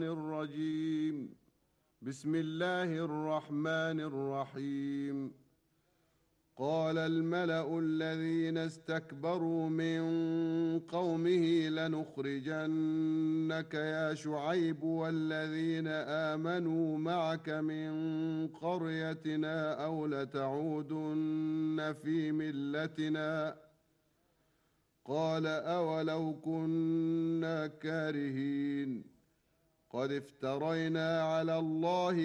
الرجيم. بسم الله الرحمن الرحيم. قال الملأ الذين استكبروا من قومه لنخرجنك يا شعيب والذين آمنوا معك من قريتنا أو لتعودن في ملتنا. قال أولو كنا كارهين قد افترينا على الله